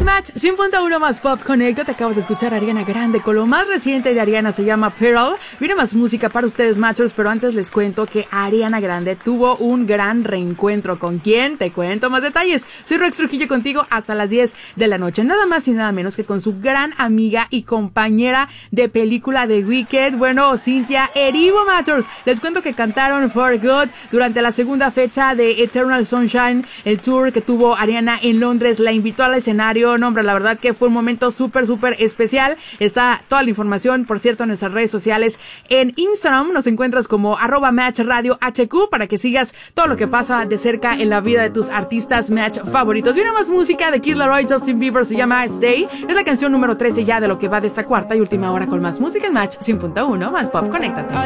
Es Match 100.1 más Pop Connecta. Te acabas de escuchar a Ariana Grande con lo más reciente de Ariana, se llama Pearl. Viene más música para ustedes, Matchers, pero antes les cuento que Ariana Grande tuvo un gran reencuentro. ¿Con quién? Te cuento más detalles. Soy Rox Trujillo contigo hasta las 10 de la noche. Nada más y nada menos que con su gran amiga y compañera de película de Wicked, bueno, Cynthia Erivo, Matchers. Les cuento que cantaron For Good durante la segunda fecha de Eternal Sunshine, el tour que tuvo Ariana en Londres. La invitó al escenario. No, hombre, la verdad que fue un momento súper especial. Está toda la información, por cierto, en nuestras redes sociales. En Instagram nos encuentras como @MatchRadioHQ para que sigas todo lo que pasa de cerca en la vida de tus artistas Match favoritos. Viene más música de Kid Laroi, Justin Bieber, se llama Stay. Es la canción número 13 ya de lo que va de esta cuarta y última hora con más música en Match 100.1 más Pop. Conéctate.